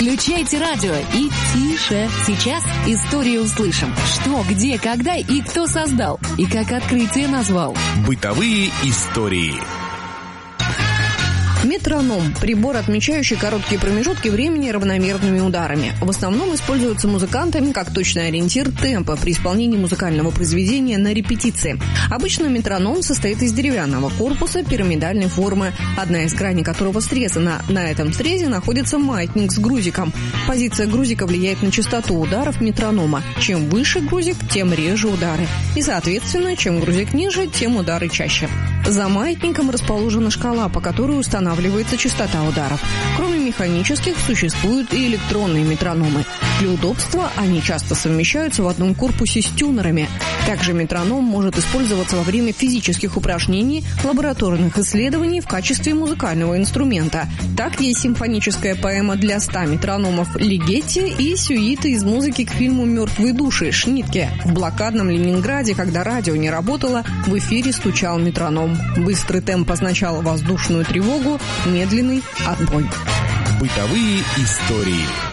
Включайте радио и тише. Сейчас историю услышим. Что, где, когда и кто создал. И как открытие назвал. Бытовые истории. Метроном – прибор, отмечающий короткие промежутки времени равномерными ударами. В основном используется музыкантами как точный ориентир темпа при исполнении музыкального произведения на репетиции. Обычно метроном состоит из деревянного корпуса пирамидальной формы, одна из граней которого срезана. На этом срезе находится маятник с грузиком. Позиция грузика влияет на частоту ударов метронома. Чем выше грузик, тем реже удары. И, соответственно, чем грузик ниже, тем удары чаще. За маятником расположена шкала, по которой устанавливается частота ударов. Кроме механических, существуют и электронные метрономы. Для удобства они часто совмещаются в одном корпусе с тюнерами. Также метроном может использоваться во время физических упражнений, лабораторных исследований в качестве музыкального инструмента. Так есть симфоническая поэма для 100 метрономов Лигетти и сюита из музыки к фильму «Мертвые души» Шнитке. В блокадном Ленинграде, когда радио не работало, в эфире стучал метроном. Быстрый темп означал воздушную тревогу, медленный – отбой. Бытовые истории.